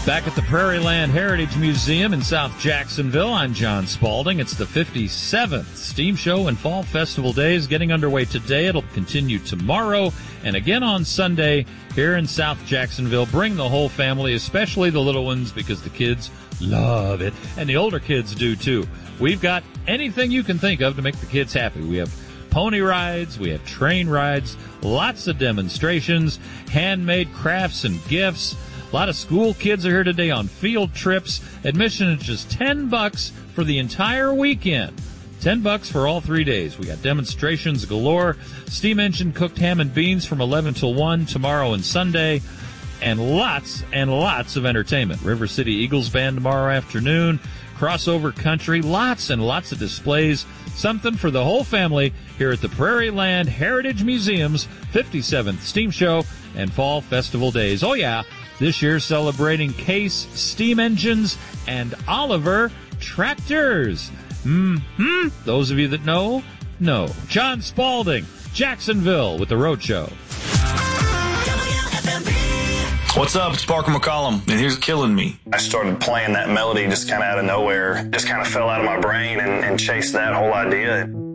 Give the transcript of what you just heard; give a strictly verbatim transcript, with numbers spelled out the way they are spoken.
Back at the Prairie Land Heritage Museum in South Jacksonville, I'm John Spalding. It's the fifty-seventh Steam Show and Fall Festival Days getting underway today. It'll continue tomorrow and again on Sunday here in South Jacksonville. Bring the whole family, especially the little ones, because the kids love it. And the older kids do too. We've got anything you can think of to make the kids happy. We have pony rides, we have train rides, lots of demonstrations, handmade crafts and gifts. A lot of school kids are here today on field trips. Admission is just ten bucks for the entire weekend. ten bucks for all three days. We got demonstrations galore. Steam engine cooked ham and beans from eleven till one tomorrow and Sunday. And lots and lots of entertainment. River City Eagles Band tomorrow afternoon. Crossover country. Lots and lots of displays. Something for the whole family here at the Prairie Land Heritage Museum's fifty-seventh Steam Show and Fall Festival Days. Oh, yeah. This year celebrating Case Steam Engines and Oliver Tractors. Mm-hmm. Those of you that know, know. John Spalding, Jacksonville with the Road Show. What's up? It's Parker McCollum, and here's Killing Me. I started playing that melody just kind of out of nowhere. Just kind of fell out of my brain and, and chased that whole idea.